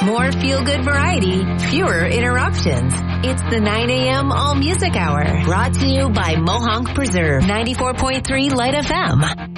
More feel-good variety, fewer interruptions. It's the 9 a.m. All Music Hour, brought to you by Mohonk Preserve, 94.3 Light FM.